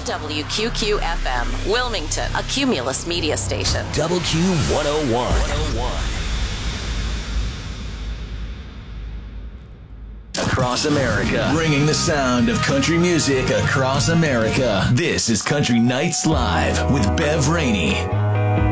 WQQ-FM, Wilmington, a Cumulus media station. WQ101. Across America, bringing the sound of country music across America. This is Country Nights Live with Bev Rainey.